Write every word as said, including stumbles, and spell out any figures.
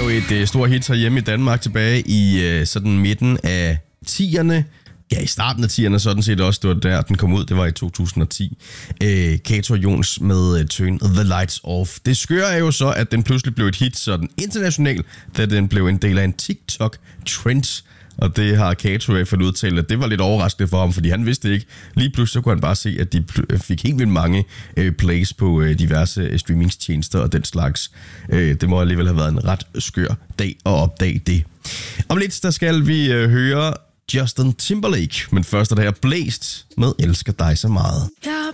et øh, stort hit herhjemme i Danmark tilbage i øh, sådan midten af tierne. Ja, i starten af tierne sådan set også. Det var der, den kom ud. Det var i to tusind og ti. Øh, Kato Jones med uh, Turn the Lights Off. Det skøre er jo så, at den pludselig blev et hit sådan internationalt, da den blev en del af en TikTok-trend. Og det har Kato fået udtalt, at det var lidt overraskende for ham, fordi han vidste ikke. Lige pludselig så kunne han bare se, at de fik helt vildt mange øh, plays på øh, diverse streamingstjenester og den slags. Øh, det må alligevel have været en ret skør dag at opdage det. Om lidt, der skal vi øh, høre Justin Timberlake, men først er det her Blæst med Elsker dig så meget.